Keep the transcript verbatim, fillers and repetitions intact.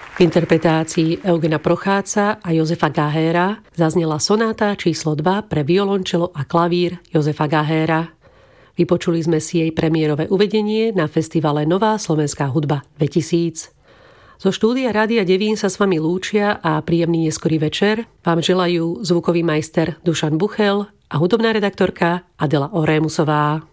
V interpretácii Eugena Procháca a Jozefa Gahéra zaznela sonáta číslo dva pre violončelo a klavír Jozefa Gahéra. Vypočuli sme si jej premiérové uvedenie na festivale Nová slovenská hudba dvetisíc. Zo štúdia Rádia Devín sa s vami lúčia a príjemný neskorý večer vám želajú zvukový majster Dušan Buchel a hudobná redaktorka Adela Orémusová.